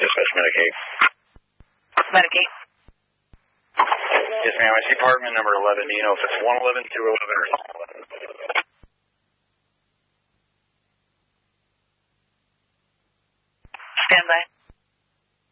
Dispatch Medicaid. Medicaid. Yes, ma'am. I see apartment number 11. Do you know if it's 111, 211, or 11? Stand by.